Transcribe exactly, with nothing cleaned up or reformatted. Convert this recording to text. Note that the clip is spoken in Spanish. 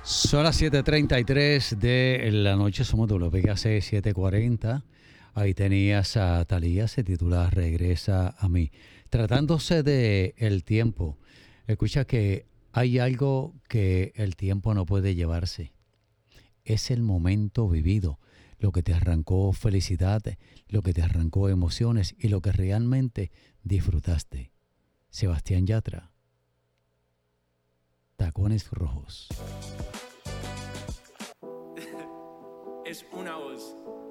Son las siete treinta y tres de la noche, somos W P K C setecientos cuarenta. Ahí tenías a Thalía, se titula Regresa a mí. Tratándose de el tiempo, escucha que hay algo que el tiempo no puede llevarse. Es el momento vivido, lo que te arrancó felicidad, lo que te arrancó emociones y lo que realmente disfrutaste. Sebastián Yatra, Tacones Rojos. Es una voz.